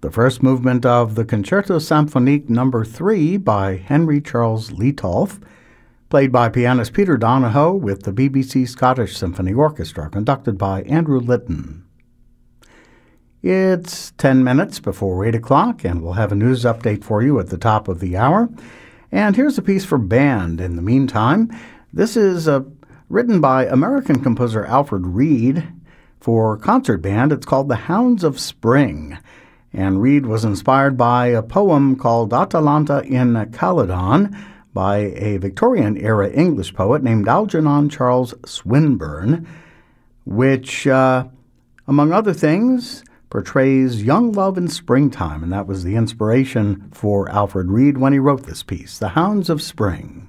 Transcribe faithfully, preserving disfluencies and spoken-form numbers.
the first movement of the Concerto Symphonique Number three by Henry Charles Lietolf, played by pianist Peter Donohoe with the B B C Scottish Symphony Orchestra, conducted by Andrew Litton. It's ten minutes before eight o'clock, and we'll have a news update for you at the top of the hour. And here's a piece for band in the meantime. This is uh, written by American composer Alfred Reed for concert band. It's called The Hounds of Spring, and Reed was inspired by a poem called Atalanta in Calydon by a Victorian-era English poet named Algernon Charles Swinburne, which, uh, among other things, portrays young love in springtime, and that was the inspiration for Alfred Reed when he wrote this piece, The Hounds of Spring.